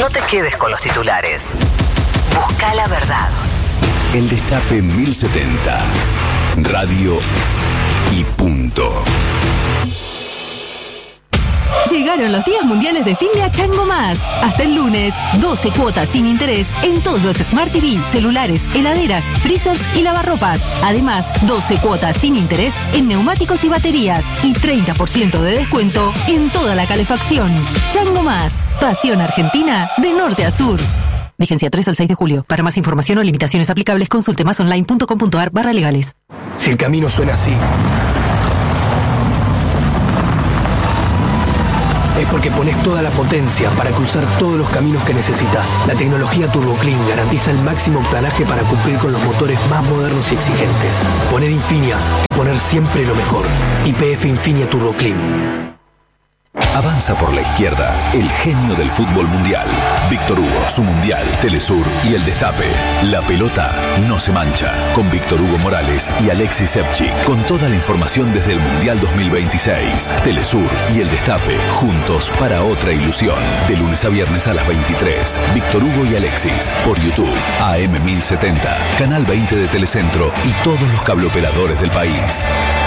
No te quedes con los titulares. Busca la verdad. El Destape 1070. Radio y punto. Llegaron los días mundiales de fin de a Chango Más. Hasta el lunes, 12 cuotas sin interés en todos los Smart TV, celulares, heladeras, freezers y lavarropas. Además, 12 cuotas sin interés en neumáticos y baterías y 30% de descuento en toda la calefacción. Chango Más, pasión argentina de norte a sur. Vigencia 3 al 6 de julio. Para más información o limitaciones aplicables, consulte masonline.com.ar/legales. Si el camino suena así, es porque pones toda la potencia para cruzar todos los caminos que necesitas. La tecnología Turbo Clean garantiza el máximo octanaje para cumplir con los motores más modernos y exigentes. Poner Infinia es poner siempre lo mejor. YPF Infinia Turbo Clean. Avanza por la izquierda, el genio del fútbol mundial. Víctor Hugo, su mundial, Telesur y el Destape. La pelota no se mancha. Con Víctor Hugo Morales y Alexis Sevchik. Con toda la información desde el Mundial 2026. Telesur y el Destape, juntos para otra ilusión. De lunes a viernes a las 23. Víctor Hugo y Alexis, por YouTube, AM 1070, Canal 20 de Telecentro y todos los cableoperadores del país.